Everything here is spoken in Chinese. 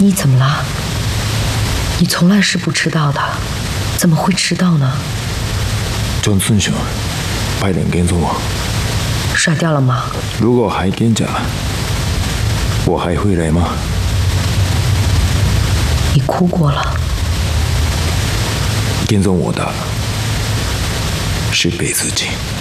你怎么了？你从来是不迟到的，怎么会迟到呢？ 张村长派人跟踪我， 甩掉了吗？ 如果还跟着，我还会来吗？ 你哭过了。 跟踪我的是贝子静。